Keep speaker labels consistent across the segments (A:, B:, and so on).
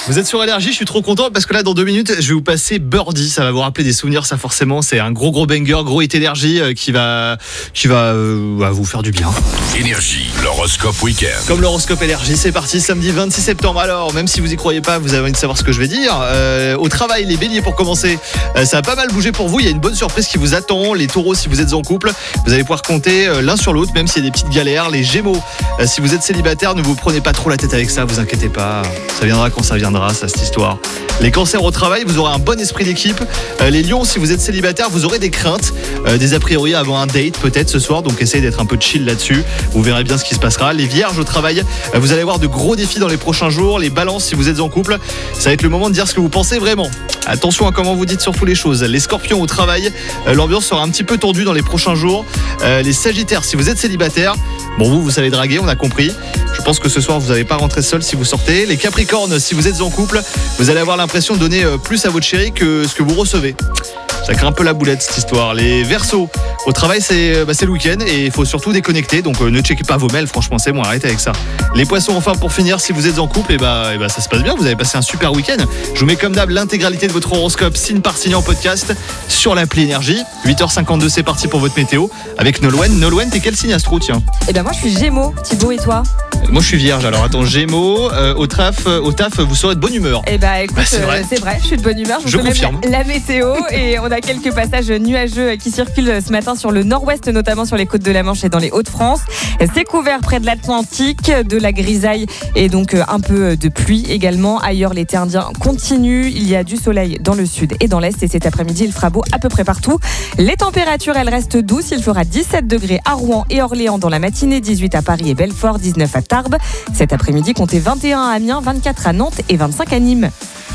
A: Vous êtes sur Énergie, je suis trop content parce que là dans 2 minutes je vais vous passer Birdie, ça va vous rappeler des souvenirs, ça forcément c'est un gros banger, gros hit Énergie qui va vous faire du bien.
B: Énergie, l'horoscope week-end.
A: Comme l'horoscope Énergie, c'est parti samedi 26 septembre. Alors même si vous y croyez pas, vous avez envie de savoir ce que je vais dire. Au travail, les béliers pour commencer, ça a pas mal bougé pour vous, il y a une bonne surprise qui vous attend. Les taureaux, si vous êtes en couple, vous allez pouvoir compter l'un sur l'autre même s'il y a des petites galères. Les gémeaux, si vous êtes célibataire, ne vous prenez pas trop la tête avec ça, vous inquiétez pas, ça viendra quand ça viendra, ça, cette histoire. Les cancers au travail, vous aurez un bon esprit d'équipe. Les lions, si vous êtes célibataire, vous aurez des craintes, des a priori avant un date peut-être ce soir, donc essayez d'être un peu chill là-dessus, vous verrez bien ce qui se passera. Les vierges au travail, vous allez avoir de gros défis dans les prochains jours. Les balances, si vous êtes en couple, ça va être le moment de dire ce que vous pensez vraiment. Attention à comment vous dites surtout les choses. Les scorpions au travail, l'ambiance sera un petit peu tendue dans les prochains jours. Les sagittaires, si vous êtes célibataire, bon vous savez draguer, on a compris. Je pense que ce soir vous n'allez pas rentrer seul si vous sortez. Les capricornes, si vous êtes en couple, vous allez avoir l'impression de donner plus à votre chérie que ce que vous recevez. Ça craint un peu la boulette cette histoire. Les Verseaux, au travail c'est le week-end et il faut surtout déconnecter, donc ne checkez pas vos mails, franchement c'est bon, arrêtez avec ça. Les Poissons, enfin pour finir, si vous êtes en couple, et ça se passe bien, vous avez passé un super week-end. Je vous mets comme d'hab l'intégralité de votre horoscope signe par signe en podcast sur l'appli Énergie. 8h52, c'est parti pour votre météo avec Nolwenn. Nolwenn, t'es quel signe astro, tiens?
C: Moi je suis Gémeaux, Thibaut, et toi?
A: Moi je suis Vierge, alors attends, Gémeaux, au taf vous serez de bonne humeur.
C: Écoute,
A: c'est vrai,
C: je suis de bonne humeur, je vous
A: confirme.
C: la météo et on a quelques passages nuageux qui circulent ce matin sur le nord-ouest, notamment sur les côtes de la Manche et dans les Hauts-de-France. C'est couvert près de l'Atlantique, de la grisaille et donc un peu de pluie également. Ailleurs, l'été indien continue, il y a du soleil dans le sud et dans l'est et cet après-midi, il fera beau à peu près partout. Les températures, elles restent douces, il fera 17 degrés à Rouen et Orléans dans la matinée, 18 à Paris et Belfort, 19 à Tarbes. Cet après-midi, comptez 21 à Amiens, 24 à Nantes et 25 à Nîmes.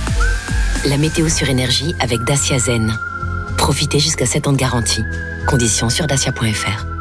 D: La météo sur Énergie avec Dacia Zen. Profitez jusqu'à 7 ans de garantie. Conditions sur dacia.fr.